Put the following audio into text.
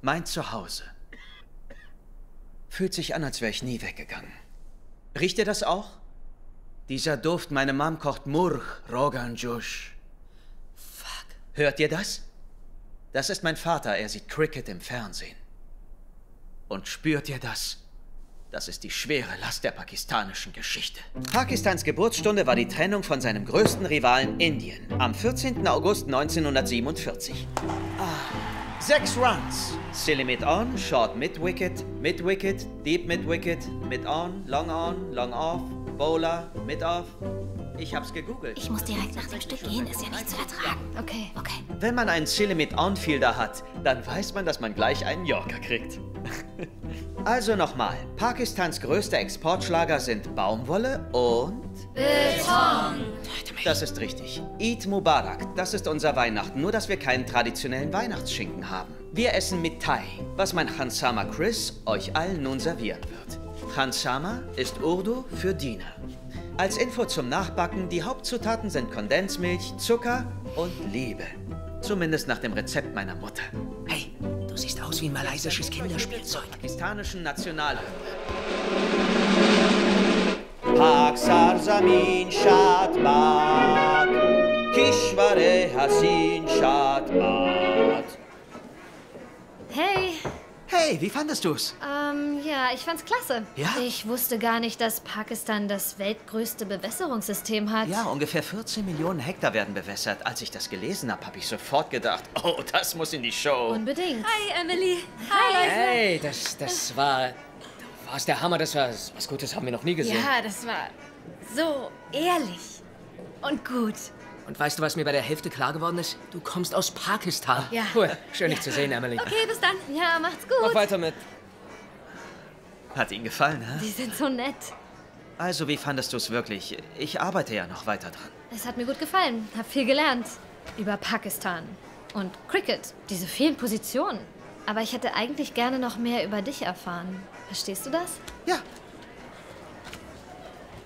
Mein Zuhause. Fühlt sich an, als wäre ich nie weggegangen. Riecht ihr das auch? Dieser Duft, meine Mom kocht Murch, Rogan Josh. Fuck. Hört ihr das? Das ist mein Vater, er sieht Cricket im Fernsehen. Und spürt ihr das? Das ist die schwere Last der pakistanischen Geschichte. Pakistans Geburtsstunde war die Trennung von seinem größten Rivalen Indien am 14. August 1947. 6 Runs. Silly mid-on, short mid-wicket, deep mid-wicket, mid-on, long off, bowler, mid-off. Ich hab's gegoogelt. Ich muss direkt nach dem Stück gehen, ist ja nicht zu ertragen. Okay. Wenn man einen Silly mid-on-Fielder hat, dann weiß man, dass man gleich einen Yorker kriegt. Also nochmal, Pakistans größter Exportschlager sind Baumwolle und... Beton. Das ist richtig. Eid Mubarak, das ist unser Weihnachten, nur dass wir keinen traditionellen Weihnachtsschinken haben. Wir essen Mithai, was mein Khansama Chris euch allen nun servieren wird. Khansama ist Urdu für Diener. Als Info zum Nachbacken, die Hauptzutaten sind Kondensmilch, Zucker und Liebe. Zumindest nach dem Rezept meiner Mutter. Hey, du siehst aus wie ein malaysisches Kinderspielzeug. Pakistanischen Nationalhymne. Pak Sarzamin Shad Bad, Kishware Hasin Shad Bad. Hey. Hey, wie fandest du's? Ja, ich fand's klasse. Ja? Ich wusste gar nicht, dass Pakistan das weltgrößte Bewässerungssystem hat. Ja, ungefähr 14 Millionen Hektar werden bewässert. Als ich das gelesen habe, habe ich sofort gedacht, oh, das muss in die Show. Unbedingt. Hi, Emily. Hi. Hey, das war... Was der Hammer, das war was Gutes haben wir noch nie gesehen. Ja, das war so ehrlich und gut. Und weißt du, was mir bei der Hälfte klar geworden ist? Du kommst aus Pakistan. Ja. Cool, schön dich zu sehen, Emily. Okay, bis dann. Ja, macht's gut. Mach weiter mit. Hat Ihnen gefallen, hä? Die sind so nett. Also, wie fandest du's wirklich? Ich arbeite ja noch weiter dran. Es hat mir gut gefallen. Hab viel gelernt. Über Pakistan. Und Cricket. Diese vielen Positionen. Aber ich hätte eigentlich gerne noch mehr über dich erfahren. Verstehst du das? Ja,